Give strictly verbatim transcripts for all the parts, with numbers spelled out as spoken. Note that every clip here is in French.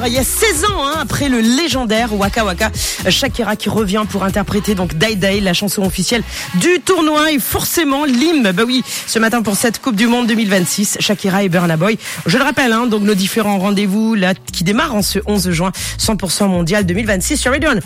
il y a seize ans, hein, après le légendaire Waka Waka, Shakira qui revient pour interpréter donc Die Die, la chanson officielle du tournoi et forcément l'hymne. Bah oui, ce matin pour cette Coupe du Monde deux mille vingt-six, Shakira et Burna Boy. Je le rappelle, hein, donc nos différents rendez-vous là qui démarrent en ce onze juin, cent pour cent mondial deux mille vingt-six sur Radio One.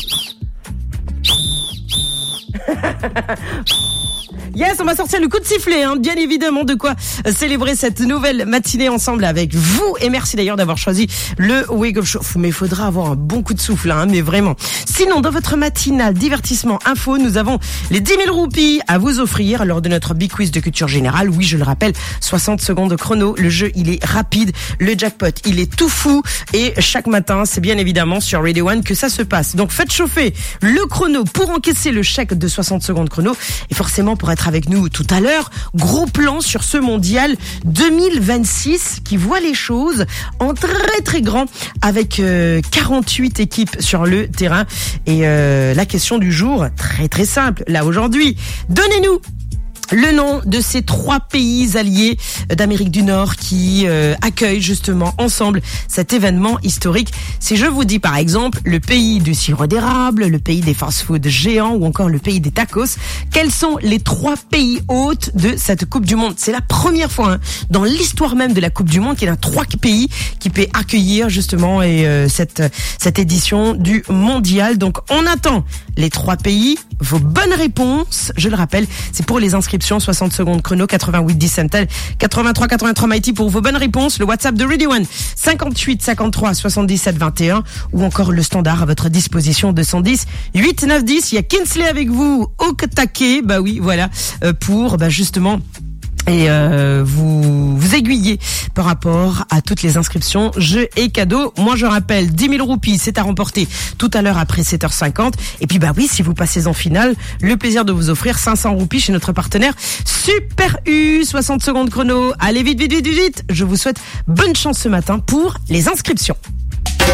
Yes, on va sortir le coup de sifflet, hein, bien évidemment, de quoi célébrer cette nouvelle matinée ensemble avec vous. Et merci d'ailleurs d'avoir choisi le Wake Up Show. Mais il faudra avoir un bon coup de souffle, hein, mais vraiment. Sinon, dans votre matinale divertissement info, nous avons les dix mille roupies à vous offrir lors de notre Big Quiz de culture générale. Oui, je le rappelle, soixante secondes chrono. Le jeu, il est rapide. Le jackpot, il est tout fou. Et chaque matin, c'est bien évidemment sur Radio One que ça se passe. Donc, faites chauffer le chrono pour encaisser le chèque de soixante secondes chrono. Et forcément, pour être avec nous tout à l'heure, gros plan sur ce mondial deux mille vingt-six qui voit les choses en très très grand avec euh, quarante-huit équipes sur le terrain. Et euh, la question du jour, très très simple, là aujourd'hui, donnez-nous le nom de ces trois pays alliés d'Amérique du Nord qui euh, accueillent justement ensemble cet événement historique. Si je vous dis par exemple le pays du sirop d'érable, le pays des fast-food géants ou encore le pays des tacos, quels sont les trois pays hôtes de cette Coupe du Monde? C'est la première fois hein, dans l'histoire même de la Coupe du Monde qu'il y a trois pays qui peut accueillir justement et, euh, cette, cette édition du mondial. Donc on attend les trois pays, vos bonnes réponses, je le rappelle, c'est pour les inscriptions. soixante secondes chrono, quatre-vingt-huit dix Centel, quatre-vingt-trois quatre-vingt-trois Mighty pour vos bonnes réponses. Le WhatsApp de Radio One, cinquante-huit cinquante-trois soixante-dix-sept vingt et un ou encore le standard à votre disposition deux cent dix huit neuf dix. Il y a Kinsley avec vous au taquet, bah oui, voilà, euh, pour bah justement et euh, vous vous aiguiller par rapport à toutes les inscriptions, jeux et cadeaux. Moi, je rappelle, dix mille roupies, c'est à remporter tout à l'heure après sept heures cinquante. Et puis, bah oui, si vous passez en finale, le plaisir de vous offrir cinq cents roupies chez notre partenaire Super U. soixante secondes chrono. Allez, vite, vite, vite, vite. Je vous souhaite bonne chance ce matin pour les inscriptions.